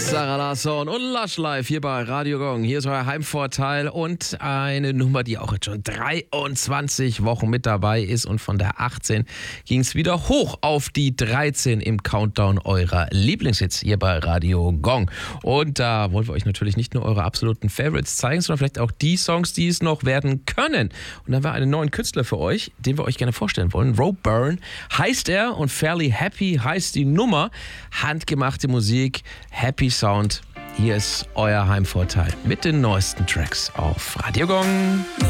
Sarah Larsson und Lush Live hier bei Radio Gong. Hier ist euer Heimvorteil und eine Nummer, die auch jetzt schon 23 Wochen mit dabei ist. Und von der 18 ging es wieder hoch auf die 13 im Countdown eurer Lieblingshits hier bei Radio Gong. Und da wollen wir euch natürlich nicht nur eure absoluten Favorites zeigen, sondern vielleicht auch die Songs, die es noch werden können. Und dann haben wir einen neuen Künstler für euch, den wir euch gerne vorstellen wollen. Rope Burn heißt er und Fairly Happy heißt die Nummer. Handgemachte Musik, Happy Sound. Hier ist euer Heimvorteil mit den neuesten Tracks auf Radio Gong.